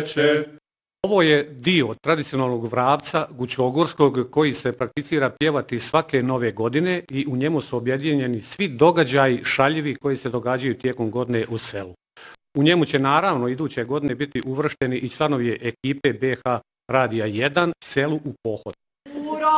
veče. Ovo je dio tradicionalnog vrapca Gućogorskog koji se prakticira pjevati svake nove godine i u njemu su objedinjeni svi događaji šaljivi koji se događaju tijekom godine u selu. U njemu će naravno iduće godine biti uvršteni i članovi ekipe BH Radija 1 Selu u pohod.